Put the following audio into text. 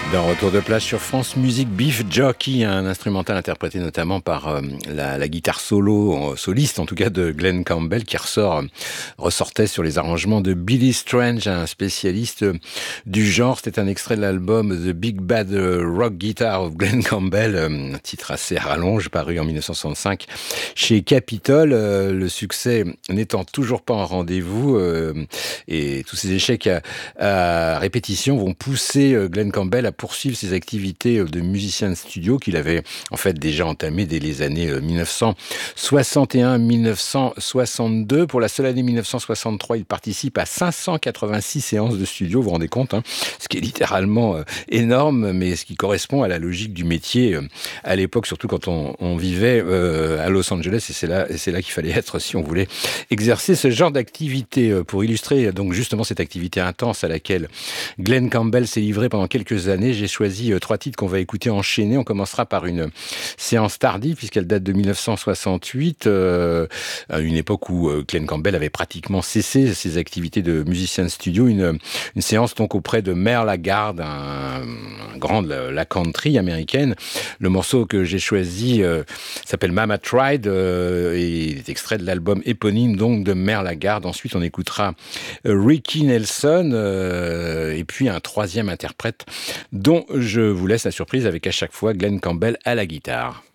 Dans Retour de plage sur France Musique, Beef Jockey, un instrumental interprété notamment par la guitare soliste en tout cas de Glenn Campbell qui ressortait sur les arrangements de Billy Strange, un spécialiste du genre. C'était un extrait de l'album The Big Bad Rock Guitar of Glenn Campbell, un titre assez rallonge paru en 1965 chez Capitol. Le succès n'étant toujours pas en rendez-vous et tous ces échecs à répétition vont pousser Glenn Campbell à poursuivre ses activités de musicien de studio qu'il avait en fait déjà entamées dès les années 1961-1962. Pour la seule année 1963, il participe à 586 séances de studio, vous vous rendez compte, hein, ce qui est littéralement énorme, mais ce qui correspond à la logique du métier à l'époque, surtout quand on vivait à Los Angeles, et c'est là qu'il fallait être si on voulait exercer ce genre d'activité. Pour illustrer donc justement cette activité intense à laquelle Glenn Campbell s'est livré pendant quelques années, j'ai choisi 3 titres qu'on va écouter enchaînés. On commencera par une séance tardive puisqu'elle date de 1968, à une époque où Glenn Campbell avait pratiquement cessé ses activités de musicien de studio. Une séance donc auprès de Merle Haggard, un grand de la country américaine. Le morceau que j'ai choisi s'appelle Mama Tried et est extrait de l'album éponyme donc de Merle Haggard. Ensuite, on écoutera Ricky Nelson et puis un troisième interprète dont je vous laisse la surprise avec à chaque fois Glenn Campbell à la guitare.